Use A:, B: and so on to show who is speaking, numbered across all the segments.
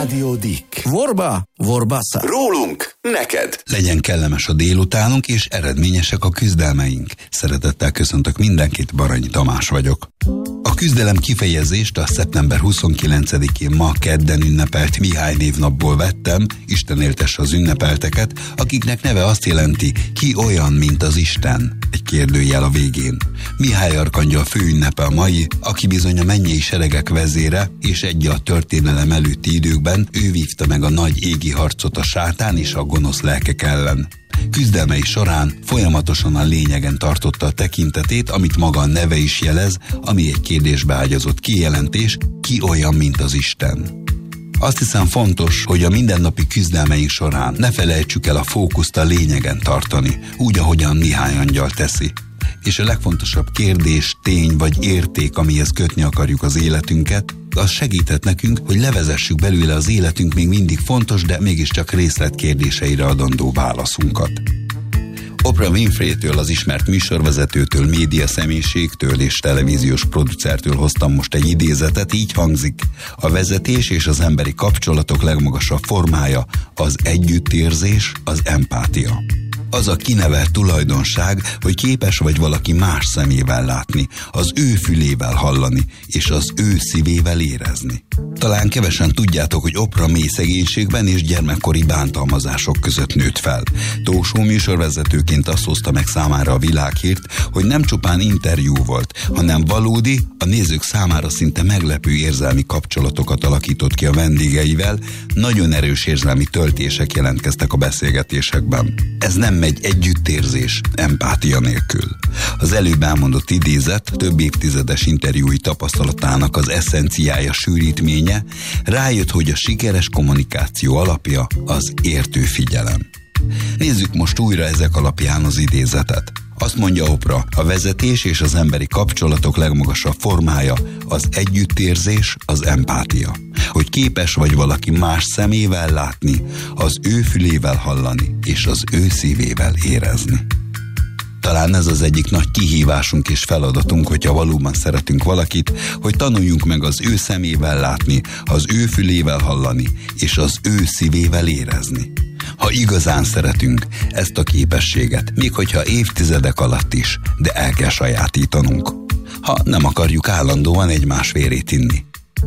A: Rádió Dick. Vorba, vorbassa.
B: Rólunk, neked.
C: Legyen kellemes a délutánunk, és eredményesek a küzdelmeink. Szeretettel köszöntök mindenkit, Baranyi Tamás vagyok. A küzdelem kifejezést a szeptember 29-én ma kedden ünnepelt Mihály névnapból vettem, Isten éltesse az ünnepelteket, akiknek neve azt jelenti, ki olyan, mint az Isten. Egy kérdőjel a végén. Mihály arkangyal főünnepe a mai, aki bizony a mennyei seregek vezére, és egy a történelem előtti időkben ő vívta meg a nagy égi harcot a sátán és a gonosz lelkek ellen. Küzdelmei során folyamatosan a lényegen tartotta a tekintetét, amit maga a neve is jelez, ami egy kérdésbe ágyazott kijelentés, ki olyan, mint az Isten. Azt hiszem fontos, hogy a mindennapi küzdelmeink során ne felejtsük el a fókuszt a lényegen tartani, úgy, ahogyan Mihály angyal teszi. És a legfontosabb kérdés, tény vagy érték, amihez kötni akarjuk az életünket, az segíthet nekünk, hogy levezessük belőle az életünk még mindig fontos, de mégiscsak részletkérdéseire adandó válaszunkat. Oprah Winfrey-től, az ismert műsorvezetőtől, média személyiségtől és televíziós producertől hoztam most egy idézetet, így hangzik: a vezetés és az emberi kapcsolatok legmagasabb formája az együttérzés, az empátia. Az a kinevert tulajdonság, hogy képes vagy valaki más szemével látni, az ő fülével hallani, és az ő szívével érezni. Talán kevesen tudjátok, hogy Oprah mély szegénységben és gyermekkori bántalmazások között nőtt fel. Talkshow műsorvezetőként azt hozta meg számára a világhírt, hogy nem csupán interjú volt, hanem valódi, a nézők számára szinte meglepő érzelmi kapcsolatokat alakított ki a vendégeivel, nagyon erős érzelmi töltések jelentkeztek a beszélgetésekben. Ez nem megy együttérzés, empátia nélkül. Az előbb elmondott idézet több évtizedes interjúi tapasztalatának az eszenciája, sűrítménye, rájött, hogy a sikeres kommunikáció alapja az értő figyelem. Nézzük most újra ezek alapján az idézetet. Azt mondja Oprah, a vezetés és az emberi kapcsolatok legmagasabb formája az együttérzés, az empátia. Hogy képes vagy valaki más szemével látni, az ő fülével hallani, és az ő szívével érezni. Talán ez az egyik nagy kihívásunk és feladatunk, hogyha valóban szeretünk valakit, hogy tanuljunk meg az ő szemével látni, az ő fülével hallani, és az ő szívével érezni. Ha igazán szeretünk, ezt a képességet, még hogyha évtizedek alatt is, de el kell sajátítanunk, ha nem akarjuk állandóan egymás vérét inni.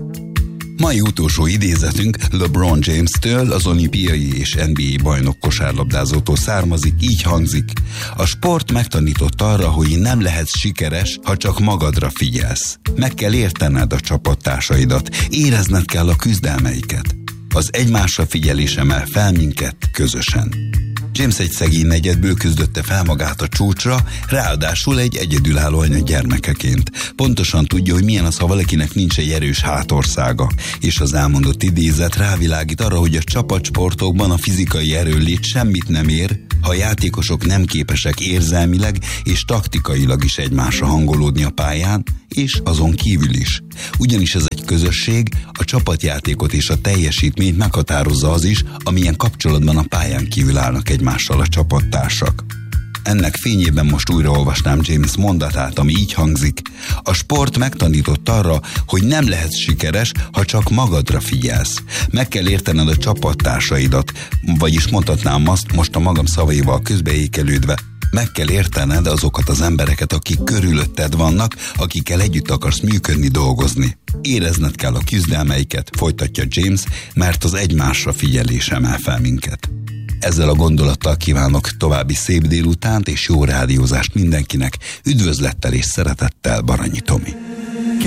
C: Mai utolsó idézetünk LeBron James-től, az olimpiai és NBA bajnok kosárlabdázótól származik, így hangzik: a sport megtanított arra, hogy nem lehetsz sikeres, ha csak magadra figyelsz. Meg kell értened a csapattársaidat, érezned kell a küzdelmeiket. Az egymásra figyelés emel fel minket közösen. James egy szegény negyedből küzdötte fel magát a csúcsra, ráadásul egy egyedülálló anya gyermekeként. Pontosan tudja, hogy milyen az, ha valakinek nincs egy erős hátországa, és az elmondott idézet rávilágít arra, hogy a csapatsportokban a fizikai erőnlét semmit nem ér, ha a játékosok nem képesek érzelmileg és taktikailag is egymásra hangolódni a pályán, és azon kívül is. Ugyanis ez egy közösség, a csapatjátékot és a teljesítményt meghatározza az is, amilyen kapcsolatban a pályán kívül állnak egymással a csapattársak. Ennek fényében most újraolvasnám James mondatát, ami így hangzik: a sport megtanított arra, hogy nem lehetsz sikeres, ha csak magadra figyelsz. Meg kell értened a csapattársaidat, vagyis mondhatnám azt most a magam szavaival közbeékelődve, meg kell értened azokat az embereket, akik körülötted vannak, akikkel együtt akarsz működni, dolgozni. Érezned kell a küzdelmeiket, folytatja James, mert az egymásra figyelés emel fel minket. Ezzel a gondolattal kívánok további szép délutánt és jó rádiózást mindenkinek. Üdvözlettel és szeretettel, Baranyi Tomi.